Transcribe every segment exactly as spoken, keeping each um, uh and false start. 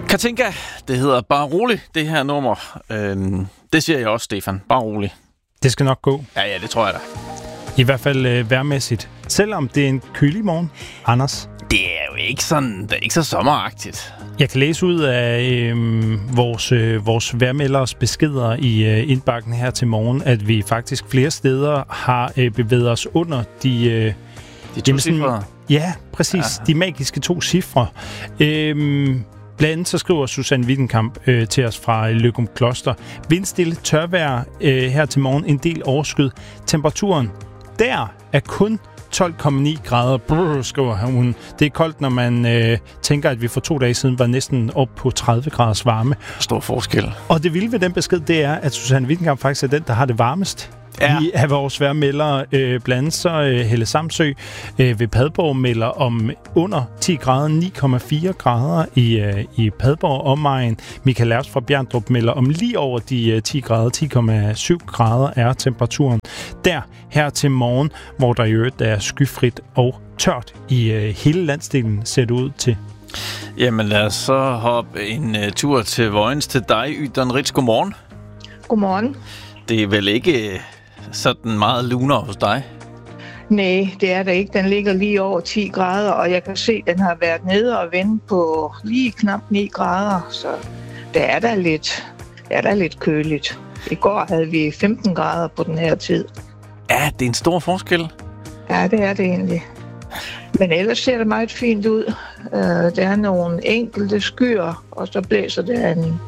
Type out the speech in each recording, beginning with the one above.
Katinka, det hedder Bare Rolig, det her nummer. Øhm, det siger jeg også, Stefan. Bare rolig. Det skal nok gå. Ja, ja, det tror jeg da. I hvert fald øh, vejrmæssigt. Selvom det er en kølig morgen, Anders. Det er jo ikke sådan, det er ikke så sommeragtigt. Jeg kan læse ud af øh, vores, øh, vores vejrmelders beskeder i øh, indbakken her til morgen, at vi faktisk flere steder har øh, bevæget os under de... Øh, de to cifre? Ja, præcis. Ja. De magiske to cifre. Øhm, blandt andet så skriver Susanne Wittenkamp øh, til os fra Løgum Kloster. Vindstille tørvejr øh, her til morgen, en del overskyet. Temperaturen der er kun tolv komma ni grader. Brrr, skriver hun. Det er koldt, når man øh, tænker, at vi for to dage siden var næsten op på tredive graders varme. Stor forskel. Og det vilde ved den besked, det er, at Susanne Wittenkamp faktisk er den, der har det varmest. Ja. Vi af vores vejrmeldere øh, blandt andet så øh, Helle Samsø øh, ved Padborg melder om under ti grader, ni komma fire grader i, øh, i Padborg omegn. Michael Lers fra Bjerndrup melder om lige over de øh, ti grader, ti komma syv grader er temperaturen der her til morgen, hvor der i øvrigt er skyfrit og tørt i øh, hele landsdelen, ser det ud til. Jamen lad os så hoppe en uh, tur til Vojens til dig, Ydon Ritz. Godmorgen. Godmorgen. Det er vel ikke sådan meget lunere hos dig? Nej, det er der ikke. Den ligger lige over ti grader, og jeg kan se, at den har været nede og vendt på lige knap ni grader, så det er da lidt, det er da lidt køligt. I går havde vi femten grader på den her tid. Ja, det er en stor forskel. Ja, det er det egentlig. Men ellers ser det meget fint ud. Uh, der er nogle enkelte skyer, og så blæser det en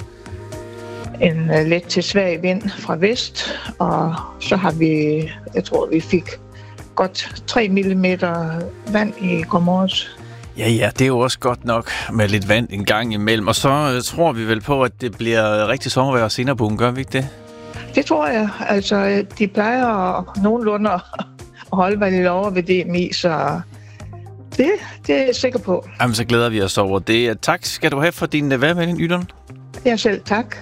en uh, let til svag vind fra vest, og så har vi, jeg tror, vi fik godt tre millimeter vand i går morges. Ja, ja, det er jo også godt nok med lidt vand en gang imellem, og så uh, tror vi vel på, at det bliver rigtig sommervejr senere på ugen, gør vi ikke det? Det tror jeg. Altså, de plejer at nogenlunde at holde mig lidt over ved D M I, så det, det er jeg sikker på. Jamen, så glæder vi os over det. Tak skal du have for din vejrmelding, Ydon. Ja, selv tak.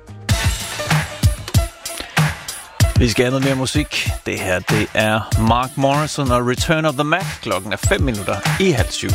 Vi skal have noget mere musik. Det her, det er Mark Morrison og Return of the Mac. Klokken er fem minutter i halv syv.